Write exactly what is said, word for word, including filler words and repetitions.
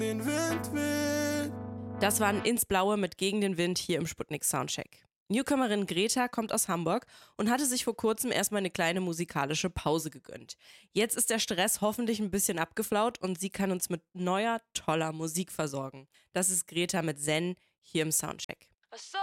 Den Wind weht. Das waren Ins Blaue mit Gegen den Wind hier im Sputnik Soundcheck. Newcomerin Greta kommt aus Hamburg und hatte sich vor kurzem erstmal eine kleine musikalische Pause gegönnt. Jetzt ist der Stress hoffentlich ein bisschen abgeflaut und sie kann uns mit neuer, toller Musik versorgen. Das ist Greta mit Zen hier im Soundcheck.